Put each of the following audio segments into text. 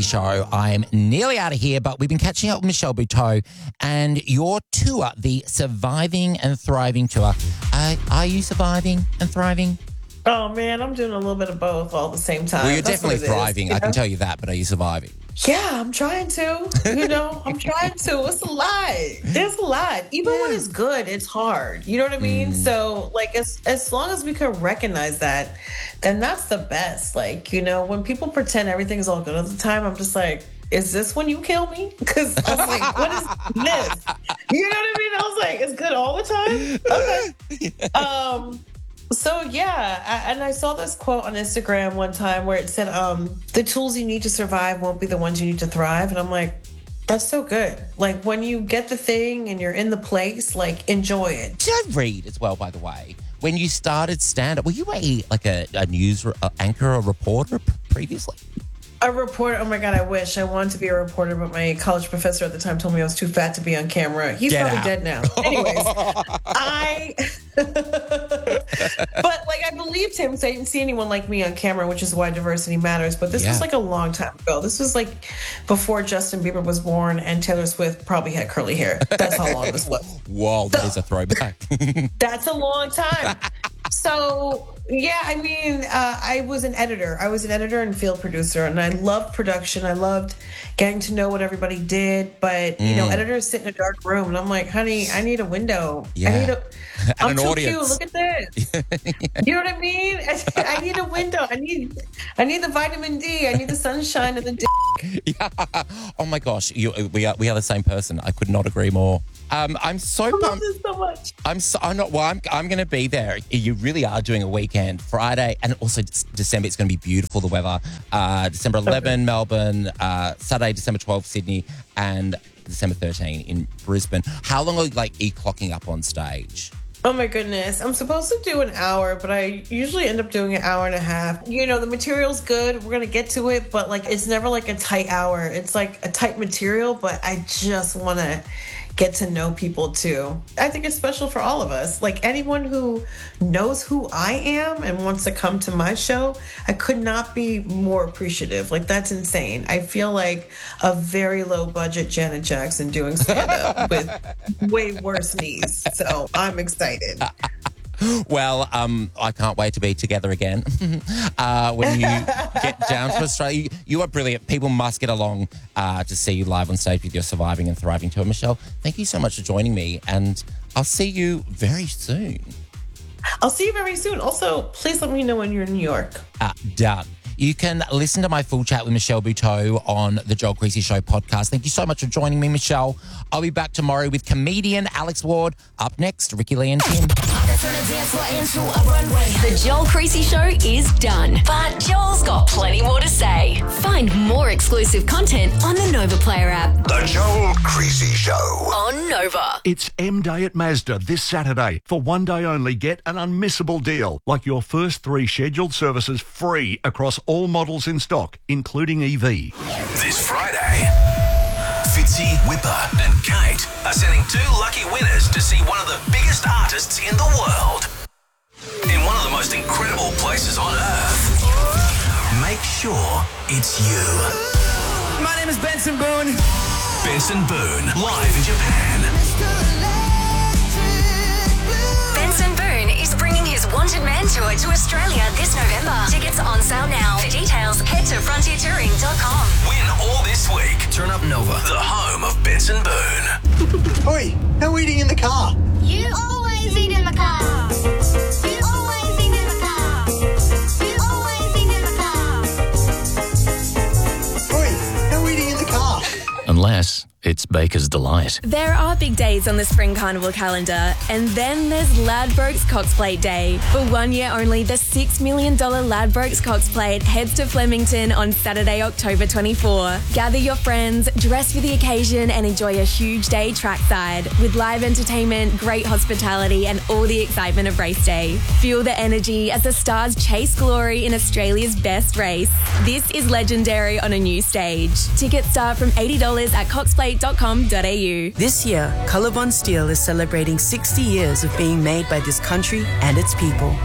Show. I'm nearly out of here, but we've been catching up with Michelle Buteau and your tour, the Surviving and Thriving Tour. Are you surviving and thriving? Oh, man, I'm doing a little bit of both all at the same time. Well, you're definitely thriving. I can tell you that, but are you surviving? Yeah, I'm trying to. I'm trying to. It's a lot. There's a lot. Even when it's good, it's hard. You know what I mean? So, like, as long as we can recognize that, then that's the best. Like, when people pretend everything's all good all the time, I'm just like, is this when you kill me? Because I was like, what is this? You know what I mean? I was like, it's good all the time? Okay. So, yeah, and I saw this quote on Instagram one time where it said, the tools you need to survive won't be the ones you need to thrive. And I'm like, that's so good. Like, when you get the thing and you're in the place, like, enjoy it. Did I read as well, by the way, when you started stand-up, were you a news anchor or reporter previously? A reporter. Oh my God, I wish. I wanted to be a reporter, but my college professor at the time told me I was too fat to be on camera. He's probably dead now. Anyways, but like, I believed him because I didn't see anyone like me on camera, which is why diversity matters. But this was like a long time ago. This was like before Justin Bieber was born and Taylor Swift probably had curly hair. That's how long this was. Whoa, that is a throwback. That's a long time. So, yeah, I mean, I was an editor. I was an editor and field producer, and I loved production. I loved getting to know what everybody did. But, editors sit in a dark room, and I'm like, honey, I need a window. Yeah. I'm too cute. Look at this. You know what I mean? I need a window. I need the vitamin D. I need the sunshine and the D. Yeah. Oh, my gosh. We are the same person. I could not agree more. I'm so pumped. I love this so much. I'm going to be there. You really are doing a weekend, Friday, and also December. It's going to be beautiful, the weather. December 11, Melbourne, Saturday, December 12, Sydney, and December 13 in Brisbane. How long are you clocking up on stage? Oh my goodness. I'm supposed to do an hour, but I usually end up doing an hour and a half. The material's good. We're going to get to it, but it's never like a tight hour. It's like a tight material, but I just want to get to know people too. I think it's special for all of us. Like, anyone who knows who I am and wants to come to my show, I could not be more appreciative. Like, that's insane. I feel like a very low budget Janet Jackson doing stand-up with way worse knees. So I'm excited. Well, I can't wait to be together again. When you get down to Australia, you are brilliant. People must get along to see you live on stage with your Surviving and Thriving tour. Michelle, thank you so much for joining me, and I'll see you very soon. I'll see you very soon. Also, please let me know when you're in New York. Done. You can listen to my full chat with Michelle Buteau on the Joel Creasy Show podcast. Thank you so much for joining me, Michelle. I'll be back tomorrow with comedian Alex Ward. Up next, Ricky Lee and Tim. The Joel Creasy Show is done, but Joel's got plenty more to say. Find more exclusive content on the Nova Player app. The Joel Creasy Show on Nova. It's M Day at Mazda this Saturday. For one day only, get an unmissable deal, like your first 3 scheduled services free across all models in stock, including EV. This Friday, Fitzy, Whipper and Kate are sending 2 lucky winners to see one of the biggest artists in the world in one of the most incredible places on earth. Make sure it's you. My name is Benson Boone. Benson Boone, live in Japan. Benson Boone is bringing his Wanted Man tour to Australia this November. Tickets on sale now. For details, head to frontiertouring.com. Win all this week. Turn up Nova, the home of Benson Boone. Oi, how are we eating in the car? You always eat in the car. You always eat in the car. You always eat in the car. Oi, how are we eating in the car? Unless it's Baker's Delight. There are big days on the Spring Carnival calendar, and then there's Ladbrokes Cox Plate Day. For 1 year only, the $6 million Ladbrokes Cox Plate heads to Flemington on Saturday, October 24. Gather your friends, dress for the occasion, and enjoy a huge day trackside with live entertainment, great hospitality, and all the excitement of race day. Feel the energy as the stars chase glory in Australia's best race. This is legendary on a new stage. Tickets start from $80 at coxplate.com.au. This year, Colorbond Steel is celebrating 60 years of being made by this country and its people.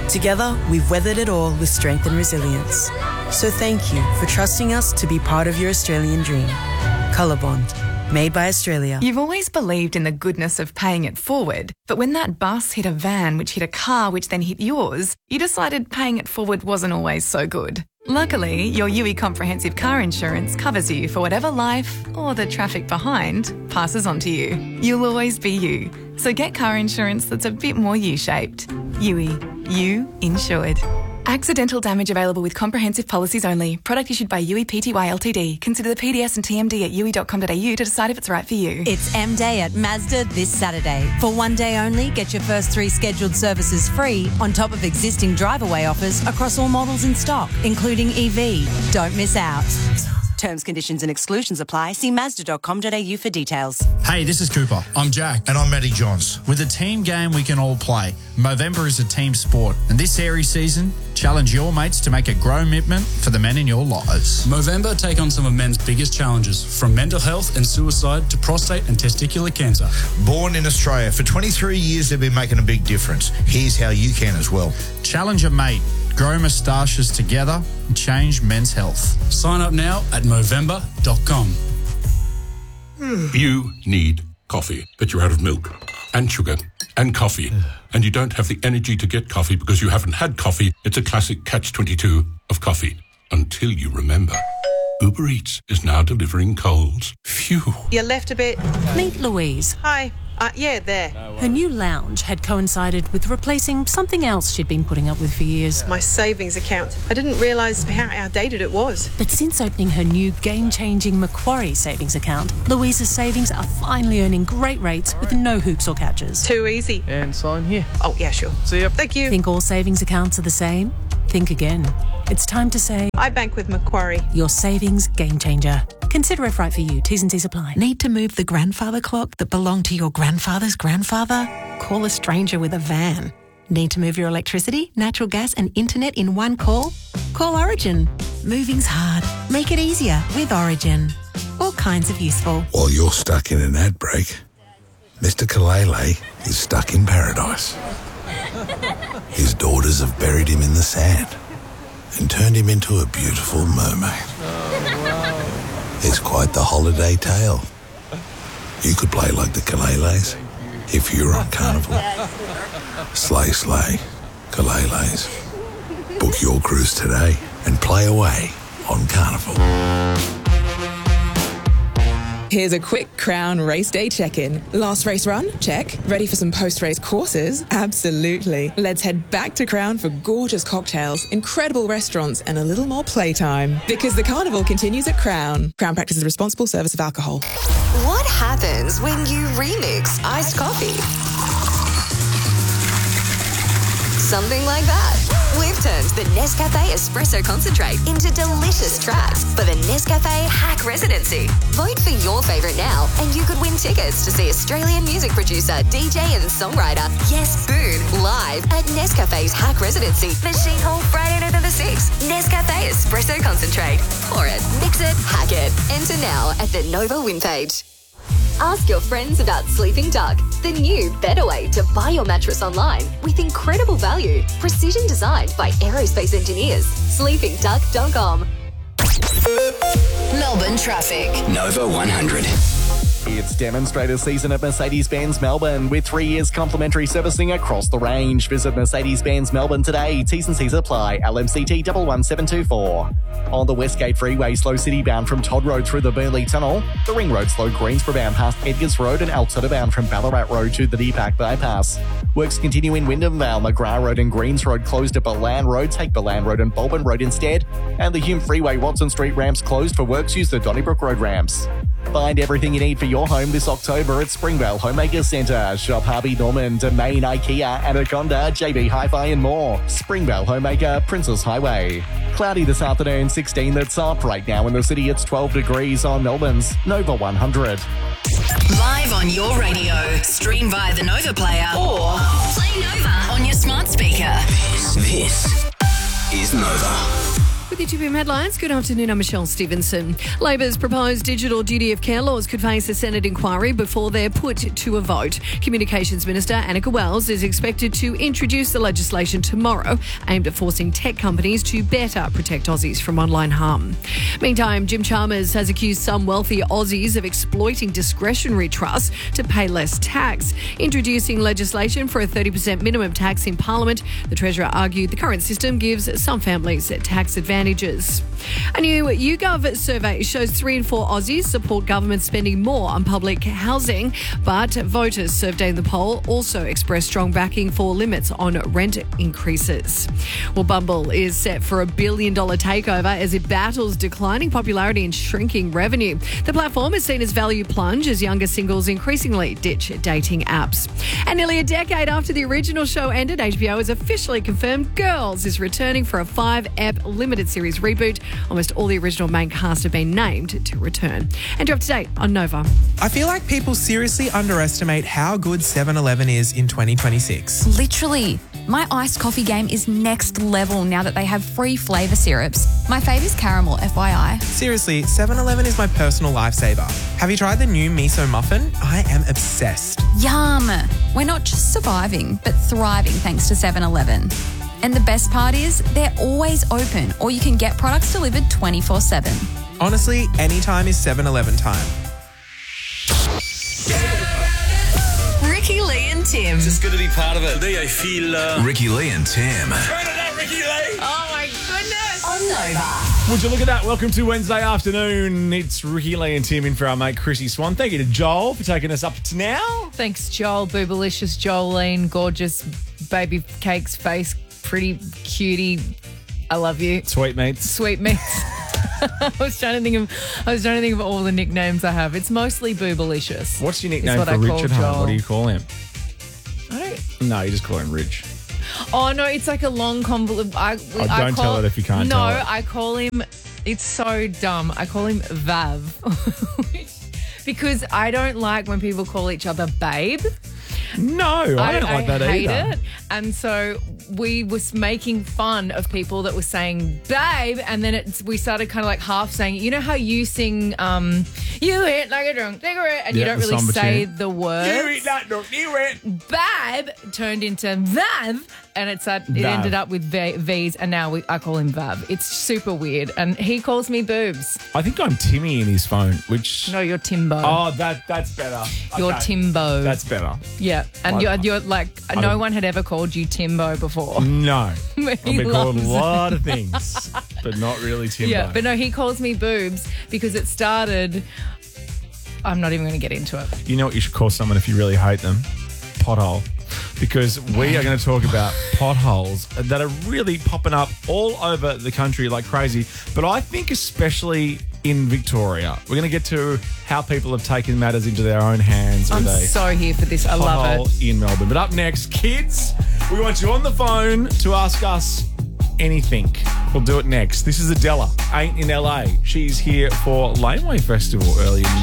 Together, we've weathered it all with strength and resilience. So thank you for trusting us to be part of your Australian dream. Colorbond, made by Australia. You've always believed in the goodness of paying it forward, but when that bus hit a van which hit a car which then hit yours, you decided paying it forward wasn't always so good. Luckily, your UE Comprehensive Car Insurance covers you for whatever life, or the traffic behind, passes on to you. You'll always be you. So get car insurance that's a bit more U-shaped. UE. You insured. Accidental damage available with comprehensive policies only. Product issued by UE Pty Ltd. Consider the PDS and TMD at UE.com.au to decide if it's right for you. It's M Day at Mazda this Saturday. For one day only, get your first 3 scheduled services free on top of existing drive-away offers across all models in stock, including EV. Don't miss out. Terms, conditions and exclusions apply. See Mazda.com.au for details. Hey, this is Cooper. I'm Jack. And I'm Matty Johns. With a team game we can all play, Movember is a team sport. And this Aries season, challenge your mates to make a grow commitment for the men in your lives. Movember take on some of men's biggest challenges, from mental health and suicide to prostate and testicular cancer. Born in Australia, for 23 years they've been making a big difference. Here's how you can as well. Challenge a mate. Grow moustaches together and change men's health. Sign up now at Movember.com. You need coffee, but you're out of milk and sugar and coffee, and you don't have the energy to get coffee because you haven't had coffee. It's a classic catch-22 of coffee, until you remember. Uber Eats is now delivering Coles. Phew. You left a bit. Meet Louise. Hi. Yeah, there. Her new lounge had coincided with replacing something else she'd been putting up with for years. My savings account. I didn't realise how outdated it was. But since opening her new game-changing Macquarie savings account, Louise's savings are finally earning great rates with no hoops or catches. Too easy. And sign here. Oh, yeah, sure. See ya. Thank you. Think all savings accounts are the same? Think again. It's time to say... I bank with Macquarie. Your savings game changer. Consider if right for you. T's and C's apply. Need to move the grandfather clock that belonged to your grandfather's grandfather? Call a stranger with a van. Need to move your electricity, natural gas and internet in one call? Call Origin. Moving's hard. Make it easier with Origin. All kinds of useful. While you're stuck in an ad break, Mr. Kalele is stuck in paradise. His daughters have buried him in the sand and turned him into a beautiful mermaid. It's quite the holiday tale. You could play like the Kaleles if you're on Carnival. Slay, slay, Kaleles. Book your cruise today and play away on Carnival. Here's a quick Crown race day check-in. Last race run? Check. Ready for some post-race courses? Absolutely. Let's head back to Crown for gorgeous cocktails, incredible restaurants, and a little more playtime. Because the carnival continues at Crown. Crown practices responsible service of alcohol. What happens when you remix iced coffee? Something like that. We've turned the Nescafe Espresso Concentrate into delicious tracks for the Nescafe Hack Residency. Vote for your favourite now and you could win tickets to see Australian music producer, DJ and songwriter Yes Boone live at Nescafe's Hack Residency, Machine Hall, Friday, November 6th. Nescafe Espresso Concentrate. Pour it, mix it, hack it. Enter now at the Nova win page. Ask your friends about Sleeping Duck, the new, better way to buy your mattress online with incredible value. Precision designed by aerospace engineers. SleepingDuck.com. Melbourne traffic. Nova 100. It's demonstrator season at Mercedes-Benz Melbourne with 3 years complimentary servicing across the range. Visit Mercedes-Benz Melbourne today. T's and C's apply. LMCT 11724. On the Westgate Freeway, slow city bound from Todd Road through the Burnley Tunnel. The Ring Road slow Greensboro bound past Edgars Road and Alberta bound from Ballarat Road to the Deepak Bypass. Works continue in Wyndham Vale. McGrath Road and Greens Road closed at Boland Road. Take Boland Road and Bulburn Road instead. And the Hume Freeway Watson Street ramps closed for works. Use the Donnybrook Road ramps. Find everything you need for your home this October at Springvale Homemaker Centre. Shop Harvey Norman, Domain, IKEA, Anaconda, JB Hi-Fi and more. Springvale Homemaker, Princess Highway. Cloudy this afternoon, 16 that's up. Right now in the city, it's 12 degrees on Melbourne's Nova 100. Live on your radio. Stream via the Nova player or play Nova on your smart speaker. This is Nova. With your 2 PM headlines, good afternoon, I'm Michelle Stevenson. Labor's proposed digital duty of care laws could face a Senate inquiry before they're put to a vote. Communications Minister Annika Wells is expected to introduce the legislation tomorrow, aimed at forcing tech companies to better protect Aussies from online harm. Meantime, Jim Chalmers has accused some wealthy Aussies of exploiting discretionary trusts to pay less tax. Introducing legislation for a 30% minimum tax in Parliament, the Treasurer argued the current system gives some families tax advantages. A new YouGov survey shows 3 in 4 Aussies support government spending more on public housing, but voters surveyed in the poll also expressed strong backing for limits on rent increases. Well, Bumble is set for $1 billion takeover as it battles declining popularity and shrinking revenue. The platform is seen as value plunge as younger singles increasingly ditch dating apps. And nearly a decade after the original show ended, HBO has officially confirmed Girls is returning for a 5-ep limited series reboot. Almost all the original main cast have been named to return. And you're up to date on Nova. I feel like people seriously underestimate how good 7-Eleven is in 2026. Literally. My iced coffee game is next level now that they have free flavour syrups. My fave is caramel, FYI. Seriously, 7-Eleven is my personal lifesaver. Have you tried the new miso muffin? I am obsessed. Yum. We're not just surviving, but thriving thanks to 7-Eleven. And the best part is, they're always open, or you can get products delivered 24/7. Honestly, anytime is 7-Eleven time. Ricky Lee and Tim. It's just good to be part of it. Today I feel... Ricky Lee and Tim. Turn it up, Ricky Lee. Oh, my goodness. On Nova. Would you look at that? Welcome to Wednesday afternoon. It's Ricky Lee and Tim in for our mate Chrissy Swan. Thank you to Joel for taking us up to now. Thanks, Joel. Boobalicious, Jolene, gorgeous baby cake's face, pretty cutie. I love you. Sweetmeats. Sweetmeats. I was trying to think of all the nicknames I have. It's mostly Boobalicious. What's your nickname for Rich at home? What do you call him? No, you just call him Rich. Oh, no, it's like a long convoluted... Don't tell it if you can't tell it. No, I call him... It's so dumb. I call him Vav. Because I don't like when people call each other babe. No, I don't like that hate either. it. And so we was making fun of people that were saying babe, and then we started kind of like half saying, you know how you sing you hit like a drunk cigarette and you don't really say the words. You hit like a drunk cigarette. Babe turned into Vav, and it ended up with V's, and now I call him Vav. It's super weird, and he calls me boobs. I think I'm Timmy in his phone, which... No, you're Timbo. Oh, that's better. You're Okay. Timbo. That's better. Yeah, and you're like, no one had ever called you Timbo before. No. I've He been called a loves lot it. of things, but not really Timbo. Yeah, but no, he calls me boobs because it started... I'm not even going to get into it. You know what you should call someone if you really hate them? Pothole. Because we are going to talk about potholes that are really popping up all over the country like crazy. But I think especially in Victoria. We're going to get to how people have taken matters into their own hands I'm with a so here for this. I love pothole in Melbourne. But up next, kids, we want you on the phone to ask us anything. We'll do it next. This is Adela, Ain't in LA. She's here for Laneway Festival early in the